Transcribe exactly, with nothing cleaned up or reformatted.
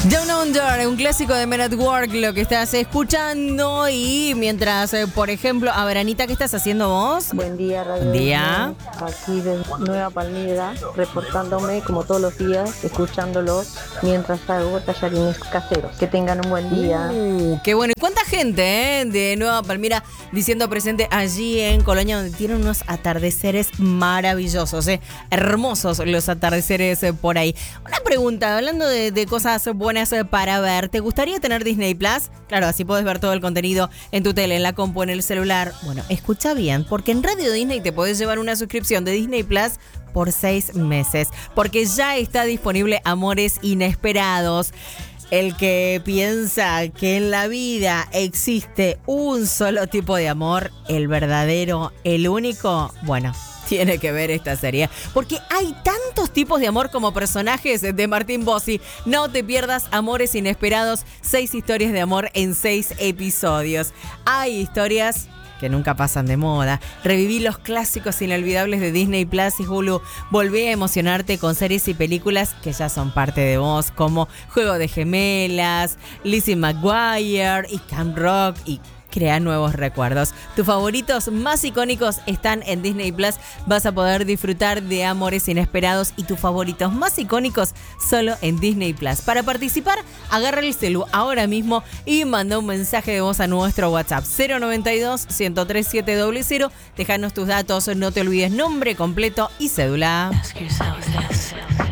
Down Under, un clásico de Men at Work, lo que estás escuchando. Y mientras, eh, por ejemplo, a ver, Anita, ¿qué estás haciendo vos? Buen día, Radio. Buen día. Aquí de Nueva Palmira, reportándome como todos los días, escuchándolos mientras hago tallarines caseros. Que tengan un buen día. Uh, qué bueno. ¿Y cuánta gente eh, de Nueva Palmira diciendo presente allí en Colonia, donde tienen unos atardeceres maravillosos, eh? Hermosos los atardeceres eh, por ahí. Una pregunta, hablando de, de cosas buenas para ver, ¿te gustaría tener Disney Plus? Claro, así puedes ver todo el contenido en tu tele, en la compu, en el celular. Bueno, escucha bien, porque en Radio Disney te podés llevar una suscripción de Disney Plus por seis meses, porque ya está disponible Amores Inesperados. El que piensa que en la vida existe un solo tipo de amor, el verdadero, el único, bueno, tiene que ver esta serie, porque hay tantos tipos de amor como personajes de Martín Bossi. No te pierdas Amores Inesperados, seis historias de amor en seis episodios. Hay historias que nunca pasan de moda. Reviví los clásicos inolvidables de Disney Plus y Hulu. Volví a emocionarte con series y películas que ya son parte de vos, como Juego de Gemelas, Lizzie McGuire y Camp Rock, y crea nuevos recuerdos. Tus favoritos más icónicos están en Disney Plus. Vas a poder disfrutar de Amores Inesperados y tus favoritos más icónicos solo en Disney Plus. Para participar, agarra el celu ahora mismo y manda un mensaje de voz a nuestro WhatsApp cero noventa y dos, ciento tres, siete cero cero. Déjanos tus datos, no te olvides nombre completo y cédula. Ask yourself this.